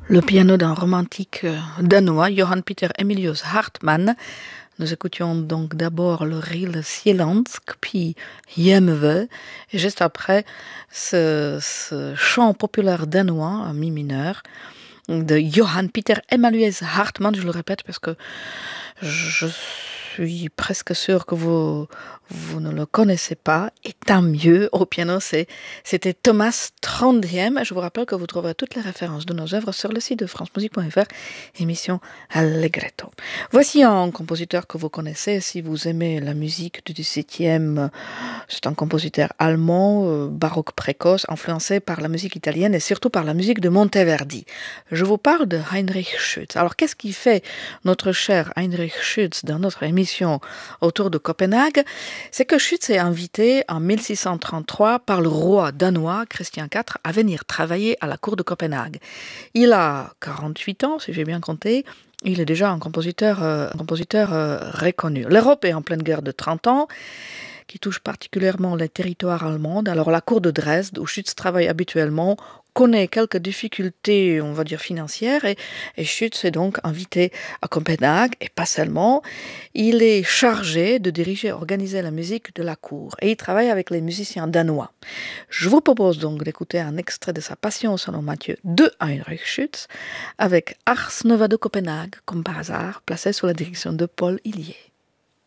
Le piano d'un romantique danois, Johan Peter Emilius Hartmann. Nous écoutions donc d'abord le Rille Sielandsk, puis Hjemve, et juste après ce chant populaire danois en mi mineur de Johan Peter Emilius Hartmann. Je le répète parce que je suis presque sûre que vous ne le connaissez pas, et tant mieux. Au piano, c'était Thomas Trondheim. Je vous rappelle que vous trouverez toutes les références de nos œuvres sur le site de francemusique.fr, émission Allegretto. Voici un compositeur que vous connaissez si vous aimez la musique du XVIIe. C'est un compositeur allemand, baroque précoce, influencé par la musique italienne et surtout par la musique de Monteverdi. Je vous parle de Heinrich Schütz. Alors, qu'est-ce qui fait notre cher Heinrich Schütz dans notre émission autour de Copenhague? C'est que Schütz est invité en 1633 par le roi danois Christian IV à venir travailler à la cour de Copenhague. Il a 48 ans, si j'ai bien compté. Il est déjà un compositeur reconnu. L'Europe est en pleine guerre de 30 ans, qui touche particulièrement les territoires allemands. Alors la cour de Dresde, où Schütz travaille habituellement, connaît quelques difficultés, on va dire, financières, et Schütz est donc invité à Copenhague, et pas seulement. Il est chargé de diriger et organiser la musique de la cour, et il travaille avec les musiciens danois. Je vous propose donc d'écouter un extrait de sa Passion selon Matthieu de Heinrich Schütz, avec Ars Nova de Copenhague, comme par hasard, placé sous la direction de Paul Hillier.